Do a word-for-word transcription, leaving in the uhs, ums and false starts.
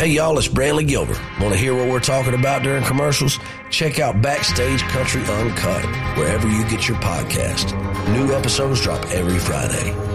Hey, y'all, it's Brantley Gilbert. Want to hear what we're talking about during commercials? Check out Backstage Country Uncut wherever you get your podcast. New episodes drop every Friday.